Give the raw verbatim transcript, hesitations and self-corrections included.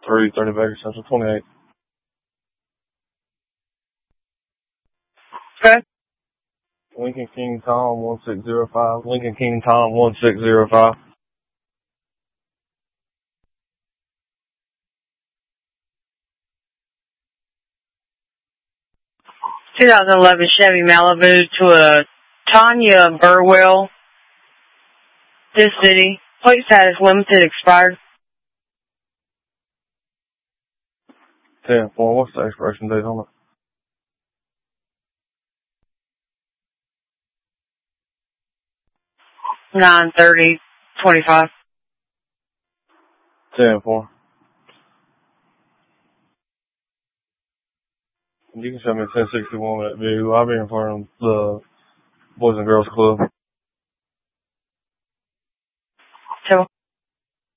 three thirty Baker Central, twenty-eight. Okay. Lincoln King Tom, one six zero five. Lincoln King Tom, one six zero five. twenty eleven Chevy Malibu to a Tanya Burwell, this city. Plate status limited, expired. ten four, what's the expiration date on it? nine thirty twenty-five. ten four. You can send me a ten sixty-one with that vehicle. I'll be in front of the Boys and Girls Club. So